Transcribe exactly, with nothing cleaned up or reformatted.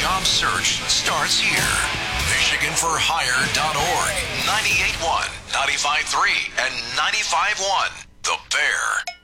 job search starts here. Michigan for Hire dot org, ninety-eight point one, ninety-five point three, and ninety-five point one The Bear.